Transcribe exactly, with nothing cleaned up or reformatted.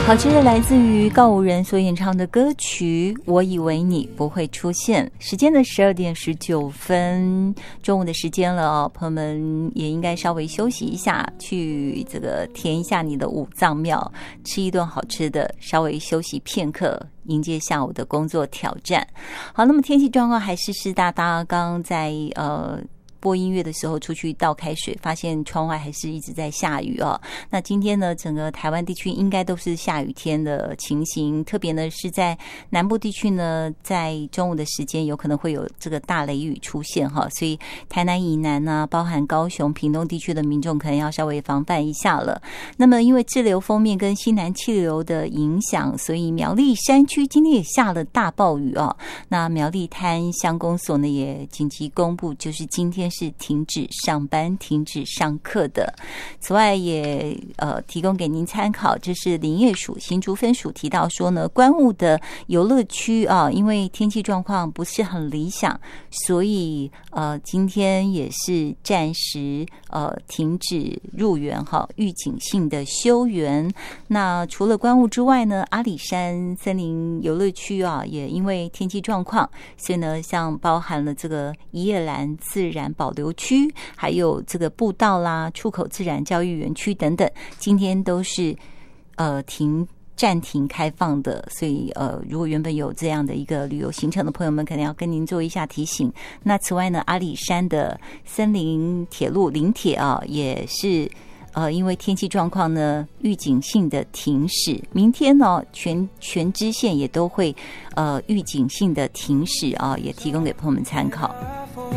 好，这是来自于告五人所演唱的歌曲《我以为你不会出现》。时间的十二点十九分，中午的时间了哦，朋友们也应该稍微休息一下，去这个填一下你的五脏庙，吃一顿好吃的，稍微休息片刻，迎接下午的工作挑战。好，那么天气状况还是湿哒哒，刚刚在呃。播音乐的时候出去倒开水，发现窗外还是一直在下雨哦。那今天呢，整个台湾地区应该都是下雨天的情形，特别呢是在南部地区呢，在中午的时间有可能会有这个大雷雨出现哈，所以台南以南呢，包含高雄、屏东地区的民众可能要稍微防范一下了。那么因为滞留锋面跟西南气流的影响，所以苗栗山区今天也下了大暴雨哦。那苗栗滩乡公所呢也紧急公布，就是今天是停止上班、停止上课的。此外也呃提供给您参考，这是林业署新竹分署提到说呢，观雾的游乐区啊，因为天气状况不是很理想，所以呃今天也是暂时呃停止入园哈，预警性的休园。那除了观雾之外呢，阿里山森林游乐区啊，也因为天气状况，所以呢，像包含了这个一叶兰自然保留区，还有这个步道啦、出口自然教育园区等等，今天都是呃停暂停开放的。所以呃，如果原本有这样的一个旅游行程的朋友们，可能要跟您做一下提醒。那此外呢，阿里山的森林铁路林铁啊，也是。呃，因为天气状况呢，预警性的停驶。明天呢，全全支线也都会呃预警性的停驶啊，也提供给朋友们参考。